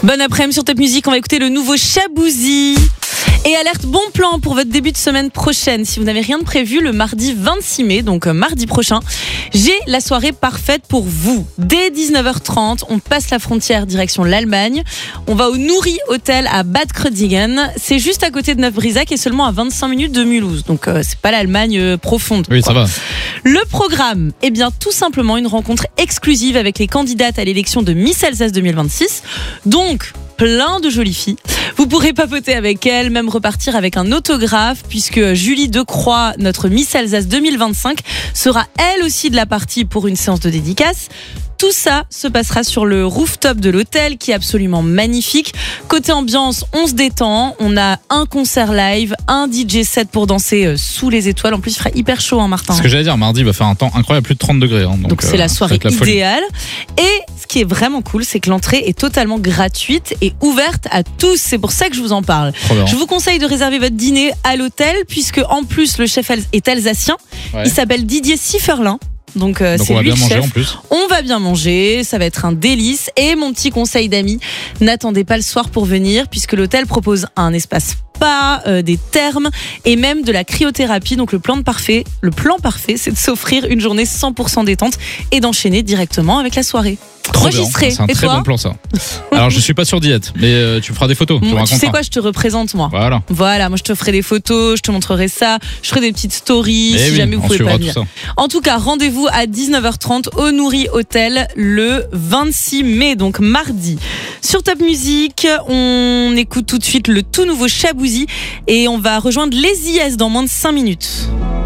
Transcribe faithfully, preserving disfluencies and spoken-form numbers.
Bon après-midi sur Top Music, on va écouter le nouveau Shaboozy. Et alerte bon plan pour votre début de semaine prochaine. Si vous n'avez rien de prévu, le mardi vingt-six mai, donc mardi prochain, j'ai la soirée parfaite pour vous. Dès dix-neuf heures trente, on passe la frontière direction l'Allemagne. On va au Nouri Hotel à Bad Kreuznach. C'est juste à côté de Neuf-Brisach et seulement à vingt-cinq minutes de Mulhouse. Donc euh, c'est pas l'Allemagne euh, profonde. Oui, quoi. ça va. Le programme, eh bien tout simplement une rencontre exclusive avec les candidates à l'élection de Miss Alsace deux mille vingt-six. Donc plein de jolies filles. Vous pourrez papoter avec elles, même repartir avec un autographe, puisque Julie Decroix, notre Miss Alsace deux mille vingt-cinq, sera elle aussi de la partie pour une séance de dédicace. Tout ça se passera sur le rooftop de l'hôtel qui est absolument magnifique. Côté ambiance, on se détend. On a un concert live, un D J set pour danser sous les étoiles. En plus, il fera hyper chaud, hein, Martin. Ce que j'allais dire, mardi il va faire un temps incroyable, plus de trente degrés. Hein, donc donc c'est euh, la soirée la idéale. Et ce qui est vraiment cool, c'est que l'entrée est totalement gratuite et ouverte à tous. C'est pour ça que je vous en parle. Je vous conseille de réserver votre dîner à l'hôtel, puisque en plus, le chef est alsacien. Ouais. Il s'appelle Didier Sifferlin. Donc, euh, Donc c'est on va lui bien le manger chef. en plus. On va bien manger, ça va être un délice. Et mon petit conseil d'amis, n'attendez pas le soir pour venir, puisque l'hôtel propose un espace spa, euh, des thermes et même de la cryothérapie. Donc le plan de parfait, le plan parfait, c'est de s'offrir une journée cent pour cent détente et d'enchaîner directement avec la soirée. Trop Moi j'y serai. C'est un et très toi bon plan ça. Alors je suis pas sur diète, mais euh, tu me feras des photos. Moi, tu tu sais quoi, je te représente moi. Voilà. Voilà, moi je te ferai des photos, je te montrerai ça, je ferai des petites stories et si oui, jamais vous pouvez pas venir. En tout cas, rendez-vous à dix-neuf heures trente au Nouri Hotel le vingt-six mai, donc mardi. Sur Top Music, on écoute tout de suite le tout nouveau Shaboozy et on va rejoindre les I S dans moins de cinq minutes.